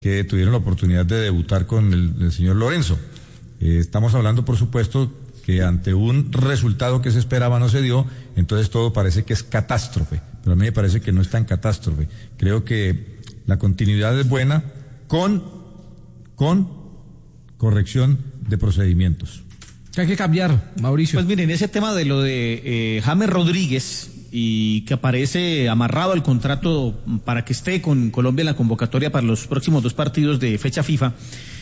que tuvieron la oportunidad de debutar con el señor Lorenzo. Estamos hablando, por supuesto, que ante un resultado que se esperaba no se dio, entonces todo parece que es catástrofe, pero a mí me parece que no es tan catástrofe. Creo que la continuidad es buena con corrección de procedimientos. ¿Qué hay que cambiar, Mauricio? Pues miren, ese tema de lo de James Rodríguez y que aparece amarrado al contrato para que esté con Colombia en la convocatoria para los próximos 2 partidos de fecha FIFA.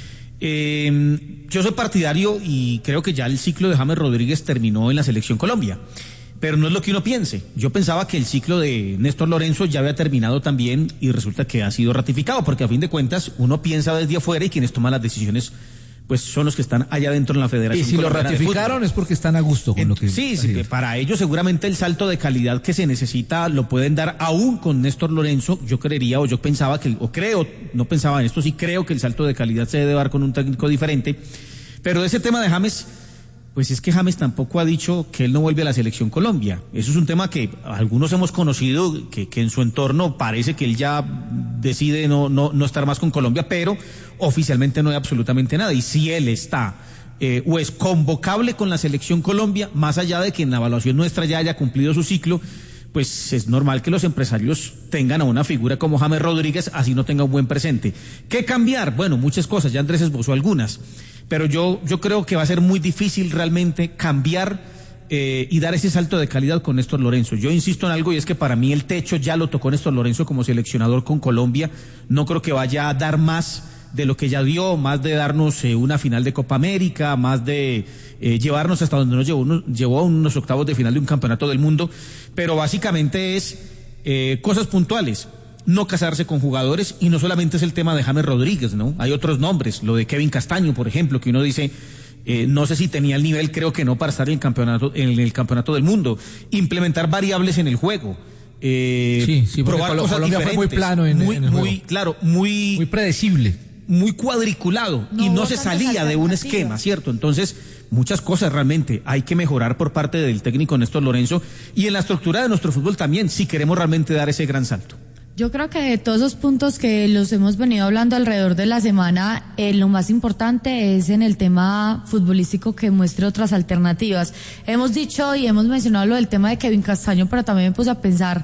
Yo soy partidario y creo que ya el ciclo de James Rodríguez terminó en la Selección Colombia, pero no es lo que uno piense. Yo pensaba que el ciclo de Néstor Lorenzo ya había terminado también y resulta que ha sido ratificado, porque a fin de cuentas uno piensa desde afuera y quienes toman las decisiones pues son los que están allá dentro en la Federación. Y si lo ratificaron es porque están a gusto con lo que... Sí, para ellos seguramente el salto de calidad que se necesita lo pueden dar aún con Néstor Lorenzo. Yo creería, o yo pensaba que, o creo, no pensaba en esto, sí creo que el salto de calidad se debe dar con un técnico diferente. Pero ese tema de James, pues es que James tampoco ha dicho que él no vuelve a la Selección Colombia. Eso es un tema que algunos hemos conocido, que en su entorno parece que él ya decide no estar más con Colombia, pero oficialmente no hay absolutamente nada. Y si él está o es convocable con la Selección Colombia, más allá de que en la evaluación nuestra ya haya cumplido su ciclo, pues es normal que los empresarios tengan a una figura como James Rodríguez, así no tenga un buen presente. ¿Qué cambiar? Bueno, muchas cosas, ya Andrés esbozó algunas, pero yo creo que va a ser muy difícil realmente cambiar y dar ese salto de calidad con Néstor Lorenzo. Yo insisto en algo, y es que para mí el techo ya lo tocó Néstor Lorenzo como seleccionador con Colombia. No creo que vaya a dar más de lo que ya dio, más de darnos una final de Copa América, más de llevarnos hasta donde nos llevó a unos octavos de final de un campeonato del mundo, pero básicamente es cosas puntuales, no casarse con jugadores, y no solamente es el tema de James Rodríguez, ¿no? Hay otros nombres, lo de Kevin Castaño, por ejemplo, que uno dice, no sé si tenía el nivel, creo que no, para estar en el campeonato del mundo. Implementar variables en el juego. Probar cosas Colombia diferentes. Fue muy plano en el juego. Claro, muy predecible, muy cuadriculado, y no se salía de un esquema, ¿cierto? Entonces, muchas cosas realmente hay que mejorar por parte del técnico Néstor Lorenzo, y en la estructura de nuestro fútbol también, si queremos realmente dar ese gran salto. Yo creo que de todos esos puntos que los hemos venido hablando alrededor de la semana, lo más importante es en el tema futbolístico que muestre otras alternativas. Hemos dicho y hemos mencionado lo del tema de Kevin Castaño, pero también me puse a pensar,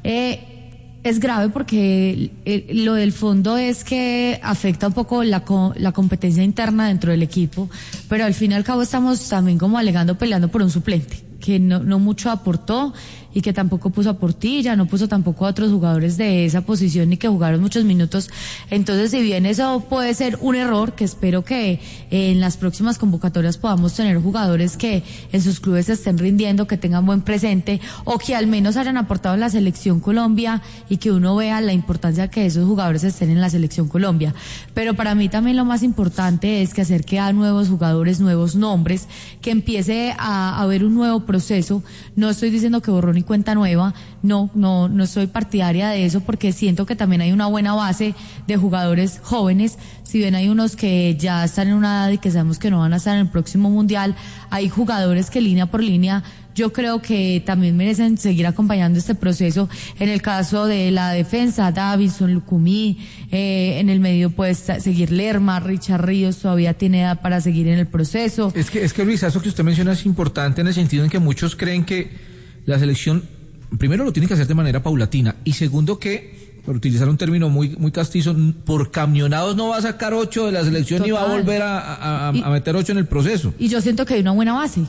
es grave porque lo del fondo es que afecta un poco la competencia interna dentro del equipo, pero al fin y al cabo estamos también como peleando por un suplente que no mucho aportó y que tampoco puso a Portilla, no puso tampoco a otros jugadores de esa posición ni que jugaron muchos minutos. Entonces, si bien eso puede ser un error, que espero que en las próximas convocatorias podamos tener jugadores que en sus clubes se estén rindiendo, que tengan buen presente, o que al menos hayan aportado en la Selección Colombia y que uno vea la importancia que esos jugadores estén en la Selección Colombia. Pero para mí también lo más importante es que acerque a nuevos jugadores, nuevos nombres, que empiece a haber un nuevo proceso. No estoy diciendo que borrón y cuenta nueva, no soy partidaria de eso, porque siento que también hay una buena base de jugadores jóvenes. Si bien hay unos que ya están en una edad y que sabemos que no van a estar en el próximo mundial, hay jugadores que línea por línea yo creo que también merecen seguir acompañando este proceso. En el caso de la defensa, Davinson, Lucumí, en el medio puede seguir Lerma, Richard Ríos todavía tiene edad para seguir en el proceso. Es que Luis, eso que usted menciona es importante en el sentido en que muchos creen que la selección, primero lo tiene que hacer de manera paulatina, y segundo que, por utilizar un término muy castizo, por camionados no va a sacar 8 de la selección. Total. Y va a volver a meter 8 en el proceso. Y yo siento que hay una buena base,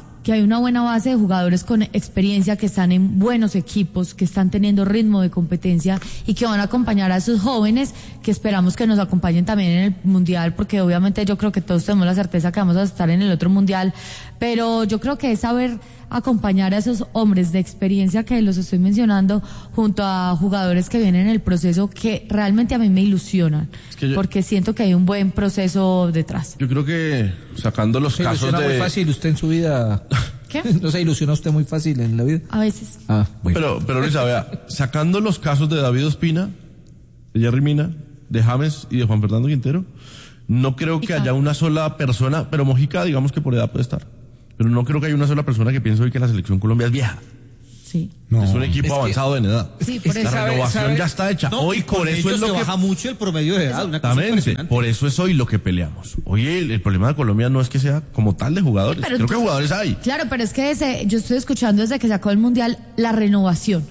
de jugadores con experiencia, que están en buenos equipos, que están teniendo ritmo de competencia y que van a acompañar a esos jóvenes que esperamos que nos acompañen también en el mundial, porque obviamente yo creo que todos tenemos la certeza que vamos a estar en el otro mundial, pero yo creo que es saber acompañar a esos hombres de experiencia que los estoy mencionando junto a jugadores que vienen en el proceso, que realmente a mí me ilusionan, porque siento que hay un buen proceso detrás. Yo creo que sacando los casos de... muy fácil usted en su vida. ¿Qué? ¿No se ilusiona usted muy fácil en la vida? A veces. Bueno. Pero Luisa, vea, sacando los casos de David Ospina, de Jerry Mina, de James y de Juan Fernando Quintero, no creo que haya una sola persona, pero Mojica digamos que por edad puede estar, pero no creo que haya una sola persona que piense hoy que la selección Colombia es vieja. Sí. No. Es un equipo avanzado en edad. Sí, por La eso. renovación ya está hecha. No, Hoy y con por eso es ellos lo se que baja mucho el promedio de edad. Una cosa Exactamente, impresionante. por eso es hoy lo que peleamos. Hoy el problema de Colombia no es que sea como tal de jugadores. Pero Creo que tú- jugadores hay. Claro, pero es que yo estoy escuchando desde que sacó el Mundial la renovación.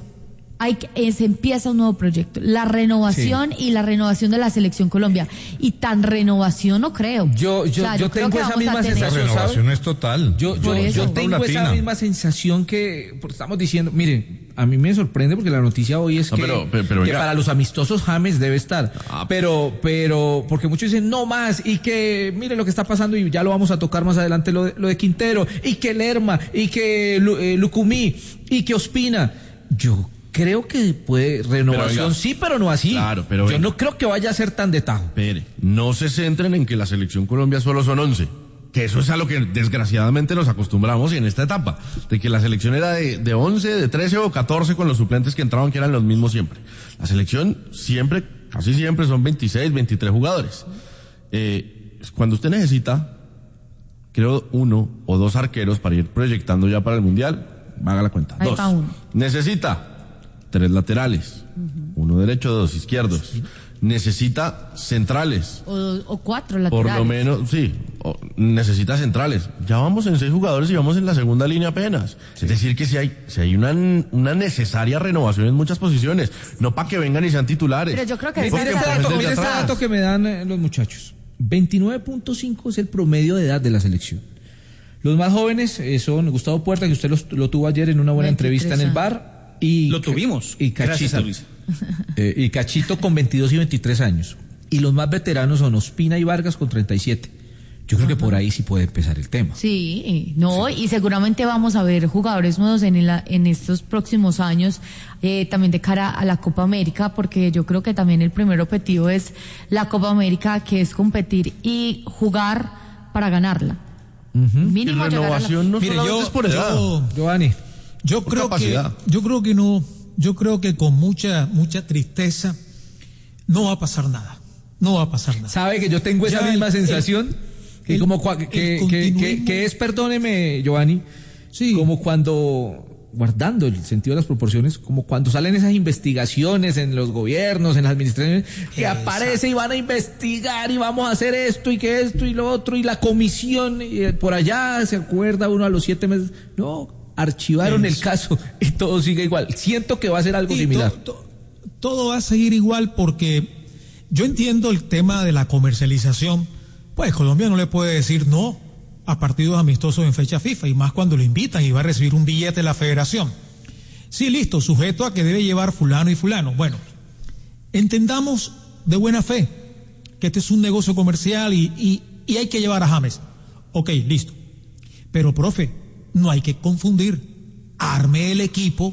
Se empieza un nuevo proyecto. La renovación y la renovación de la Selección Colombia. Y tan renovación no creo. Yo O sea, tengo creo que esa vamos a misma tener- La sensación. renovación ¿sabe? es total. Yo eso. tengo esa Paulatina. misma sensación que porque estamos diciendo, mire, a mí me sorprende porque la noticia hoy es No, que, pero que venga. para los amistosos James debe estar. Pero porque muchos dicen no más y que mire lo que está pasando y ya lo vamos a tocar más adelante lo de Quintero y que Lerma y que Lucumí y que Ospina. Yo creo que puede renovación Pero venga. sí, pero no así. Claro, pero yo venga. no creo que vaya a ser tan de tajo. Espere, no se centren en que la Selección Colombia solo son 11. Que eso es a lo que desgraciadamente nos acostumbramos y en esta etapa. De que la selección era de 11, de 13 o 14 con los suplentes que entraban que eran los mismos siempre. La selección siempre, casi siempre son 26, 23 jugadores. Cuando usted necesita, creo, 1 o 2 arqueros para ir proyectando ya para el Mundial, haga la cuenta. Ahí 2. va uno. Necesita 3 laterales. 1 derecho, 2 izquierdos. Necesita centrales. O 4 Por laterales. lo menos, sí, necesita centrales. Ya vamos en 6 jugadores y vamos en la segunda línea apenas. Es decir, que si hay una necesaria renovación en muchas posiciones, no para que vengan y sean titulares. Pero yo creo que Ni esa porque es la- empujen desde Mire este atrás. dato que me dan los muchachos. 29.5 es el promedio de edad de la selección. Los más jóvenes son Gustavo Puerta, que usted lo tuvo ayer en una buena 23 entrevista en el bar. Y Lo tuvimos. Y Gracias Cachito. a Luis. Y Cachito con 22 y 23 años. Y los más veteranos son Ospina y Vargas con 37. Yo creo que por ahí sí puede empezar el tema. Sí, no, y seguramente vamos a ver jugadores nuevos en estos próximos años, también de cara a la Copa América, porque yo creo que también el primer objetivo es la Copa América, que es competir y jugar para ganarla. Y Mínimo llegar a la... renovación no Mire, solamente es por edad. Giovanni. Yo Por creo capacidad. que no, yo creo que con mucha tristeza no va a pasar nada. No va a pasar nada. ¿Sabe que yo tengo esa Ya misma el- sensación? Que el- como el continuismo- que es, perdóneme, Giovanni, Sí. como cuando, guardando el sentido de las proporciones, como cuando salen esas investigaciones en los gobiernos, en las administraciones, que Exacto. aparece y van a investigar y vamos a hacer esto y que esto y lo otro y la comisión y por allá se acuerda uno a los 7 meses. No, archivaron el Eso. caso y todo sigue igual. Siento que va a ser algo Y similar. todo va a seguir igual porque yo entiendo el tema de la comercialización. Pues Colombia no le puede decir no a partidos amistosos en fecha FIFA y más cuando lo invitan y va a recibir un billete de la federación. Sí, listo, sujeto a que debe llevar fulano y fulano. Bueno, entendamos de buena fe que este es un negocio comercial y hay que llevar a James. Ok, listo. Pero, profe, no hay que confundir. Arme el equipo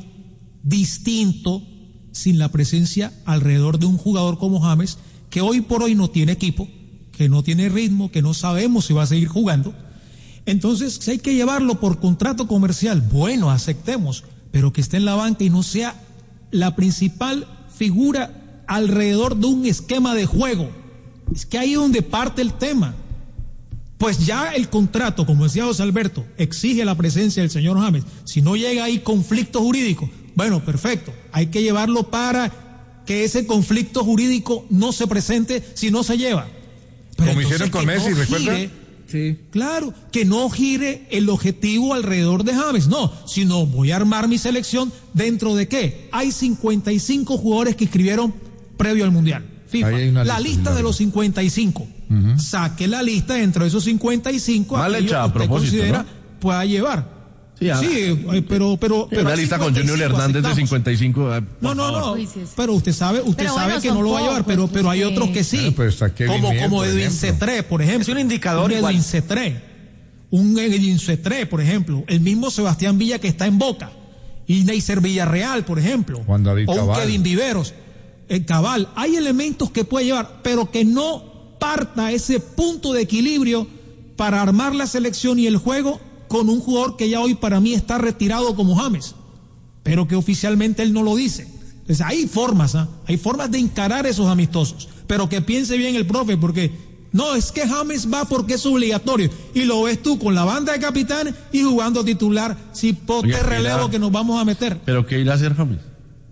distinto sin la presencia alrededor de un jugador como James, que hoy por hoy no tiene equipo, que no tiene ritmo, que no sabemos si va a seguir jugando. Entonces, si hay que llevarlo por contrato comercial, bueno, aceptemos, pero que esté en la banca y no sea la principal figura alrededor de un esquema de juego. Es que ahí es donde parte el tema. Pues ya el contrato, como decía José Alberto, exige la presencia del señor James. Si no llega ahí conflicto jurídico, bueno, perfecto, hay que llevarlo para que ese conflicto jurídico no se presente si no se lleva. Pero Como entonces hicieron con que Messi, no ¿recuerda? gire, Sí. claro, que no gire el objetivo alrededor de James, no, sino voy a armar mi selección dentro de qué. Hay 55 jugadores que inscribieron previo al Mundial. FIFA, Ahí hay una la lista, lista de larga. los 55. Saque la lista dentro de esos 55. Mal aquellos hecha a que usted propósito, considera ¿no? pueda llevar. Sí, pero una hay lista con Junior 55, Hernández de aceptamos. 55. No. Uy, sí, sí. Pero usted sabe Pero sabe bueno, que son no lo va a llevar, pocos, pero hay pues, otros que sí. Bueno, pero está Kevin Bien, como por Edwin ejemplo. Cetré, por ejemplo. Es un indicador Un igual. Edwin Cetré. Un Edwin Cetré, por ejemplo. El mismo Sebastián Villa que está en Boca. Y Neisser Villarreal, por ejemplo. Juan David o un Cabal. Kevin Viveros. Cabal. Hay elementos que puede llevar, pero que no parta ese punto de equilibrio para armar la selección y el juego con un jugador que ya hoy para mí está retirado como James, pero que oficialmente él no lo dice. Entonces hay formas de encarar esos amistosos, pero que piense bien el profe, porque No, es que James va porque es obligatorio. Y lo ves tú con la banda de capitanes y jugando titular, cipote relevo que nos vamos a meter. ¿Pero qué irá a hacer James?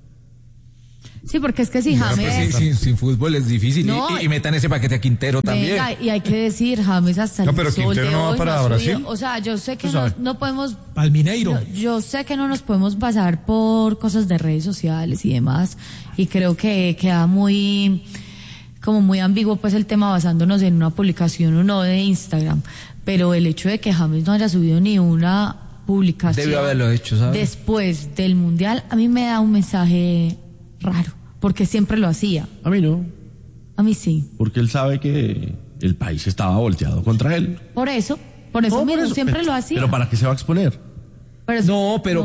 Sí, porque es que si James... sin fútbol es difícil. No, y metan ese paquete a Quintero también. Venga, y hay que decir, James hasta No, pero el sol Quintero de no va hoy para no ha Brasil. subido. O sea, yo sé que no podemos... Al Mineiro. Yo sé que no nos podemos basar por cosas de redes sociales y demás. Y creo que queda muy ambiguo pues el tema basándonos en una publicación o no de Instagram. Pero el hecho de que James no haya subido ni una publicación Debió haberlo hecho, ¿sabes? después del Mundial, a mí me da un mensaje raro, porque siempre lo hacía. A mí no, A mí sí. porque él sabe que el país estaba volteado contra él. Por eso No, mismo, por eso, siempre pero- lo hacía. Pero ¿para qué se va a exponer? No, pero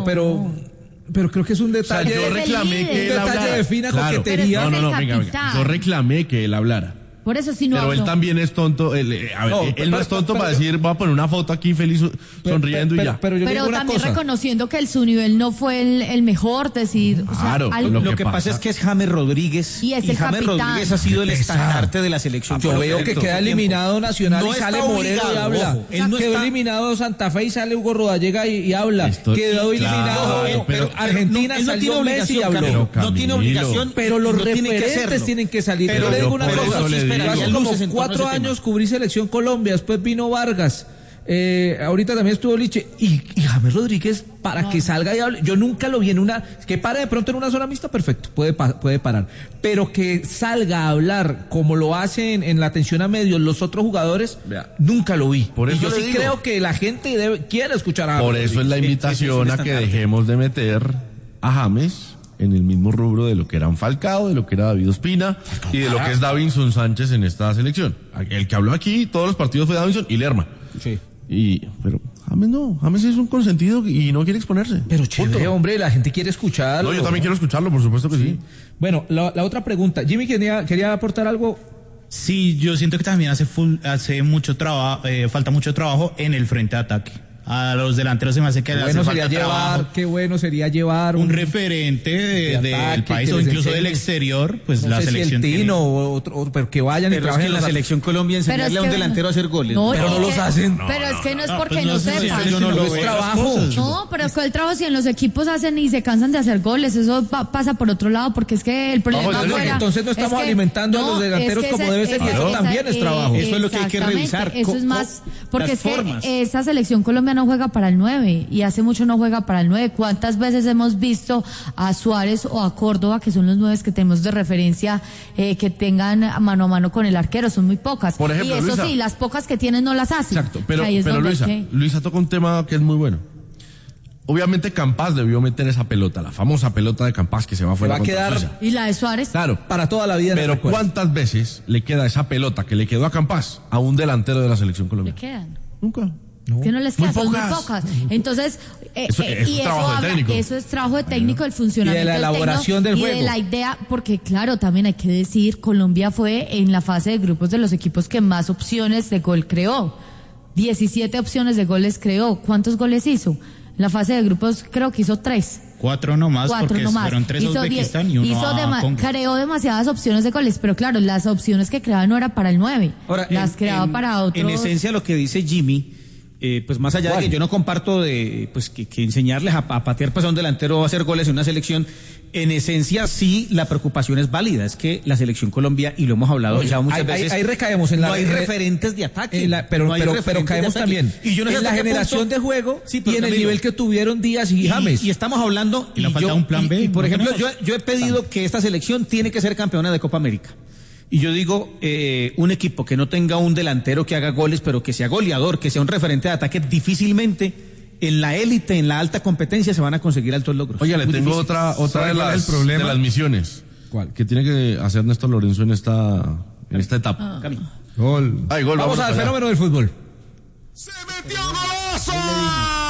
creo que es un O sea, detalle. yo es el reclamé líder. que él Un detalle hablara. de fina Claro. coquetería. Pero es No, el venga. capitán. Yo reclamé que él hablara. Por eso sí no Pero él habló. también es tonto. Él no es tonto para decir, voy a poner una foto aquí feliz, sonriendo y ya. Pero yo Pero digo una también cosa. reconociendo que su nivel no fue el mejor, decir, o sea, Claro, algo- Lo que pasa es que es James Rodríguez Y es el James capitán. Rodríguez ha sido el estandarte de la selección. Yo veo que Perfecto. queda eliminado Nacional No y sale está Moreno y obligado, habla. ojo, él no Quedó está- eliminado Santa Fe y sale Hugo Rodallega y habla. Esto- Quedó claro, eliminado. pero Argentina él no salió tiene Messi y obligación, habló. Camilo. No tiene Camilo. obligación. Pero los no tiene que referentes hacerlo. tienen que salir. Pero Yo le digo yo una por cosa. eso le digo. Hace Hay como luces en torno a 4 ese tema. años cubrí Selección Colombia, después vino Vargas. Ahorita también estuvo Liche y James Rodríguez para que salga y hable. Yo nunca lo vi en una, que pare de pronto en una zona mixta, perfecto, puede parar, pero que salga a hablar como lo hacen en la atención a medios los otros jugadores, Vea. nunca lo vi. Por eso y yo le sí digo. creo que la gente quiere escuchar a James Por eso es la Rodríguez. invitación a que dejemos de meter a James en el mismo rubro de lo que eran Falcao, de lo que era David Ospina y de lo que es Davinson Sánchez en esta selección. El que habló aquí, todos los partidos fue Davinson y Lerma. Sí. Pero James no, James es un consentido y no quiere exponerse. Pero chévere, Punto. hombre, la gente quiere escucharlo. No, yo también quiero escucharlo, por supuesto que sí. Bueno, la otra pregunta. Jimmy quería aportar algo. Sí, yo siento que también hace mucho trabajo, falta mucho trabajo en el frente de ataque. A los delanteros se me hace que le hace falta trabajo. Qué bueno sería llevar Un referente de ataque del país que o les incluso enseñe. del exterior, pues no la sé si selección el tiene. Tino o otro, pero que vayan y Pero es que trabajen en la los selección Colombia Pero enseñarle es a un que- delantero a hacer goles. Pero no es los que- hacen. Pero es que no es porque pues no no sé, sepan. yo no lo Es veo. trabajo. No, pero es que el trabajo si en los equipos hacen y se cansan de hacer goles, eso pasa por otro lado, porque es que el problema Vamos, fuera- entonces no estamos es que- alimentando a los no, delanteros es que como debe ser, y eso también es trabajo. Eso es lo que hay que exactamente, revisar, Eso es más, porque las es que formas. esa selección colombiana no juega para el 9 y hace mucho no juega para el 9. ¿Cuántas veces hemos visto a Suárez o a Córdoba, que son los 9 que tenemos de referencia, que tengan mano a mano con el arquero? Son muy pocas. Por ejemplo, y eso Luisa. sí, las pocas que tienen no las hacen. Exacto, pero Ahí es donde Luisa, hay que- Luisa toca un tema que es muy bueno. Obviamente Campas debió meter esa pelota, la famosa pelota de Campas que se va fuera va a contra quedar- Suiza. ¿Y la de Suárez? Claro, Para toda la vida. en el pero recuerdo. ¿cuántas veces le queda esa pelota que le quedó a Campas a un delantero de la selección ¿Le colombiana? quedan? Nunca. Que no les Muy queda, son muy pocas. pocas. Entonces, Eso es y trabajo de técnico. eso es trabajo de técnico, el funcionamiento Y de la del elaboración técnico del y de juego. la idea, porque claro, también hay que decir, Colombia fue en la fase de grupos de los equipos que más opciones de gol creó. 17 opciones de goles creó. ¿Cuántos goles hizo? En la fase de grupos creo que hizo 3. 4 nomás, 4 porque nomás. fueron 3 a Uzbekistán y uno a Congo. Creó demasiadas opciones de goles, pero claro, las opciones que creaba no era para el 9. Ahora, las creaba para otros. En esencia, lo que dice Jimmy, pues más allá de que yo no comparto de pues que enseñarles a patear pues a un delantero a hacer goles en una selección, en esencia sí la preocupación es válida, es que la selección Colombia, y lo hemos hablado ya muchas veces, ahí recaemos en la no hay referentes de ataque, pero no hay pero referentes caemos de ataque. también Y yo no sé en la hasta qué generación punto- de juego Sí, pero y en el Camilo, nivel que tuvieron Díaz y James. y estamos hablando Y le falta un plan B, y, por ¿no ejemplo, tenemos? yo he pedido que esta selección tiene que ser campeona de Copa América. Y yo digo, un equipo que no tenga un delantero que haga goles, pero que sea goleador, que sea un referente de ataque, difícilmente en la élite, en la alta competencia, se van a conseguir altos logros. Oye, le Muy tengo difícil. otra ¿Sabe de cuál es las, el problema? de las misiones. ¿Cuál? Que tiene que hacer Néstor Lorenzo en esta etapa. Camilo. Gol. Ay, gol, Vamos al allá. fenómeno del fútbol. ¡Se metió golazo!